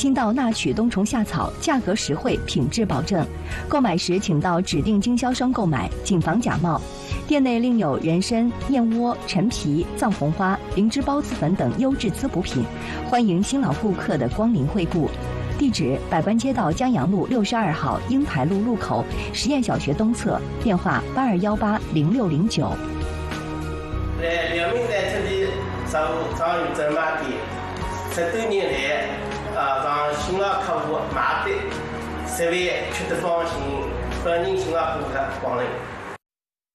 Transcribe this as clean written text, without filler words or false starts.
新到纳曲冬虫夏草，价格实惠，品质保证。购买时请到指定经销商购买，谨防假冒。店内另有人参、燕窝、陈皮、藏红花、灵芝孢子粉等优质滋补品，欢迎新老顾客的光临惠顾。地址：百官街道江阳路62号英台路路口实验小学东侧，电话82180609。 在辽宁在这里张宇珍买店，10多年来，让新老客户买的，设备吃得放心，欢迎新老顾客光临。